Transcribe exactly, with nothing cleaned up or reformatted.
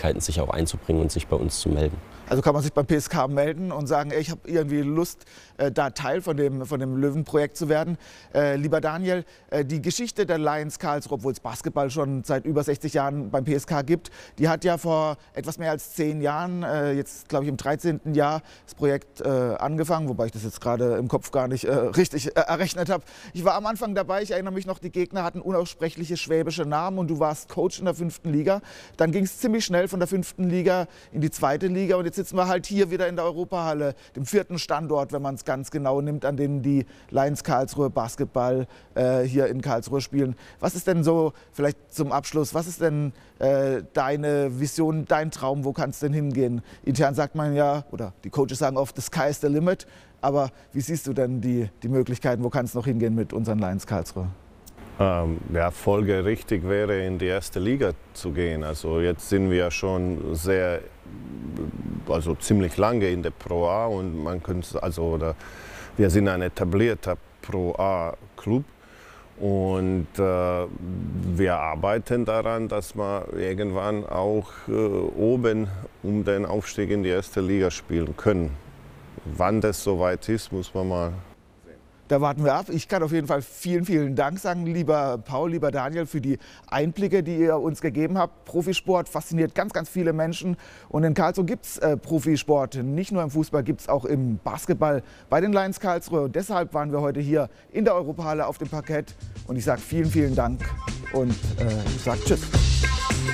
Möglichkeiten, sich auch einzubringen und sich bei uns zu melden. Also kann man sich beim P S K melden und sagen, ey, ich habe irgendwie Lust, äh, da Teil von dem, von dem Löwenprojekt zu werden. Äh, lieber Daniel, äh, die Geschichte der Lions Karlsruhe, obwohl es Basketball schon seit über sechzig Jahren beim P S K gibt, die hat ja vor etwas mehr als zehn Jahren, äh, jetzt glaube ich im dreizehnten Jahr, das Projekt äh, angefangen, wobei ich das jetzt gerade im Kopf gar nicht äh, richtig äh, errechnet habe. Ich war am Anfang dabei, ich erinnere mich noch, die Gegner hatten unaussprechliche schwäbische Namen und du warst Coach in der fünften Liga. Dann ging es ziemlich schnell von der fünften Liga in die zweite Liga und jetzt sitzen wir halt hier wieder in der Europahalle, dem vierten Standort, wenn man es ganz genau nimmt, an dem die Lions Karlsruhe Basketball äh, hier in Karlsruhe spielen. Was ist denn so, vielleicht zum Abschluss, was ist denn äh, deine Vision, dein Traum, wo kann es denn hingehen? Intern sagt man ja, oder die Coaches sagen oft, the sky is the limit, aber wie siehst du denn die, die Möglichkeiten, wo kann es noch hingehen mit unseren Lions Karlsruhe? Ähm, ja, folgerichtig wäre, in die erste Liga zu gehen. Also jetzt sind wir schon sehr, also ziemlich lange in der Pro A und man könnte, also oder wir sind ein etablierter Pro A Club und äh, wir arbeiten daran, dass wir irgendwann auch äh, oben um den Aufstieg in die erste Liga spielen können. Wann das soweit ist, muss man mal. Da warten wir ab. Ich kann auf jeden Fall vielen, vielen Dank sagen, lieber Paul, lieber Daniel, für die Einblicke, die ihr uns gegeben habt. Profisport fasziniert ganz, ganz viele Menschen. Und in Karlsruhe gibt es äh, Profisport. Nicht nur im Fußball, gibt es auch im Basketball bei den Lions Karlsruhe. Und deshalb waren wir heute hier in der Europahalle auf dem Parkett. Und ich sage vielen, vielen Dank und äh, ich sage Tschüss.